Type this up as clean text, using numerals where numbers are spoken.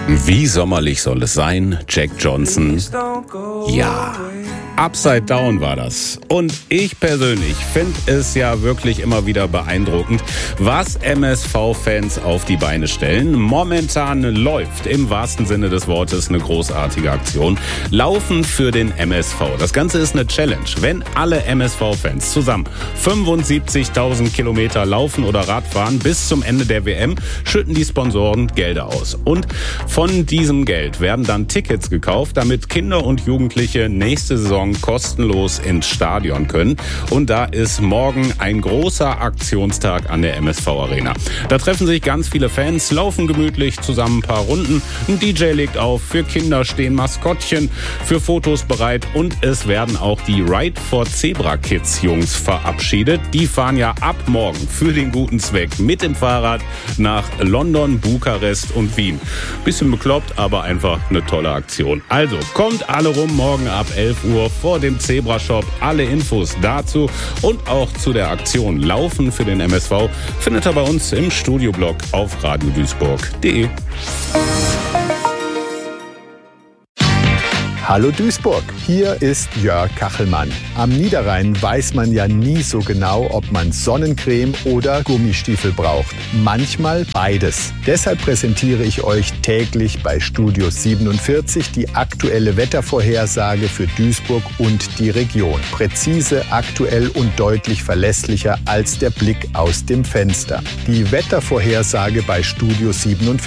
Wie sommerlich soll es sein? Jack Johnson. Ja, Upside Down war das. Und ich persönlich finde es ja wirklich immer wieder beeindruckend, was MSV-Fans auf die Beine stellen. Momentan läuft im wahrsten Sinne des Wortes eine großartige Aktion. Laufen für den MSV. Das Ganze ist eine Challenge. Wenn alle MSV-Fans zusammen 75.000 Kilometer laufen oder Radfahren bis zum Ende der WM, schütten die Sponsoren Gelder aus. Und von diesem Geld werden dann Tickets gekauft, damit Kinder und Jugendliche nächste Saison kostenlos ins Stadion können. Und da ist morgen ein großer Aktionstag an der MSV-Arena. Da treffen sich ganz viele Fans, laufen gemütlich zusammen ein paar Runden. Ein DJ legt auf, für Kinder stehen Maskottchen für Fotos bereit und es werden auch die Ride for Zebra Kids Jungs verabschiedet. Die fahren ja ab morgen für den guten Zweck mit dem Fahrrad nach London, Bukarest und Wien. Bisschen bekloppt, aber einfach eine tolle Aktion. Also kommt alle rum, morgen ab 11 Uhr vor dem Zebra Shop. Alle Infos dazu und auch zu der Aktion Laufen für den MSV findet ihr bei uns im Studioblog auf radioduisburg.de. Hallo Duisburg, hier ist Jörg Kachelmann. Am Niederrhein weiß man ja nie so genau, ob man Sonnencreme oder Gummistiefel braucht. Manchmal beides. Deshalb präsentiere ich euch täglich bei Studio 47 die aktuelle Wettervorhersage für Duisburg und die Region. Präzise, aktuell und deutlich verlässlicher als der Blick aus dem Fenster. Die Wettervorhersage bei Studio 47.